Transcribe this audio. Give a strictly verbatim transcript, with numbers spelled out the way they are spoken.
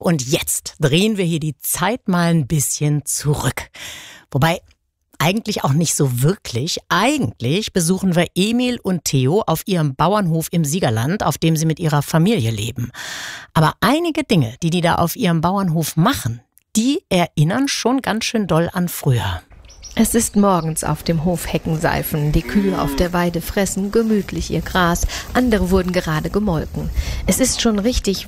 Und jetzt drehen wir hier die Zeit mal ein bisschen zurück. Wobei eigentlich auch nicht so wirklich. Eigentlich besuchen wir Emil und Theo auf ihrem Bauernhof im Siegerland, auf dem sie mit ihrer Familie leben. Aber einige Dinge, die die da auf ihrem Bauernhof machen, die erinnern schon ganz schön doll an früher. Es ist morgens auf dem Hof Heckenseifen. Die Kühe auf der Weide fressen gemütlich ihr Gras. Andere wurden gerade gemolken. Es ist schon richtig